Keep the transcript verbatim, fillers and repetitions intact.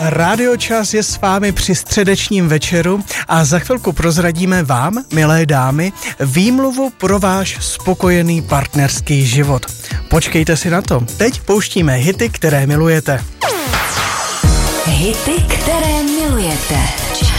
Rádio Čas je s vámi při středečním večeru a za chvilku prozradíme vám, milé dámy, výmluvu pro váš spokojený partnerský život. Počkejte si na to. Teď pouštíme hity, které milujete. Hity, které milujete.